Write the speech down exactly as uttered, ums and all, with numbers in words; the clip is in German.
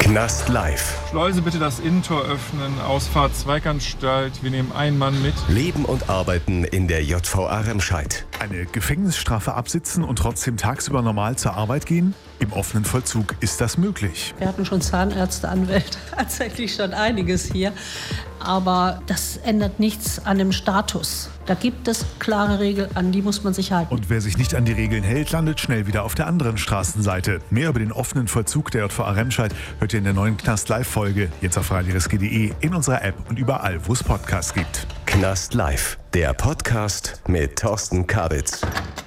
Knast live. Schleuse bitte das Innentor öffnen, Ausfahrt Zweiganstalt, wir nehmen einen Mann mit. Leben und Arbeiten in der J V A Remscheid. Eine Gefängnisstrafe absitzen und trotzdem tagsüber normal zur Arbeit gehen? Im offenen Vollzug ist das möglich. Wir hatten schon Zahnärzte, Anwälte, tatsächlich schon einiges hier. Aber das ändert nichts an dem Status. Da gibt es klare Regeln, an die muss man sich halten. Und wer sich nicht an die Regeln hält, landet schnell wieder auf der anderen Straßenseite. Mehr über den offenen Vollzug der J V A Remscheid hört ihr in der neuen Knast-Live-Folge, jetzt auf radioreske punkt de, in unserer App und überall, wo es Podcasts gibt. Knast live, der Podcast mit Thorsten Kabitz.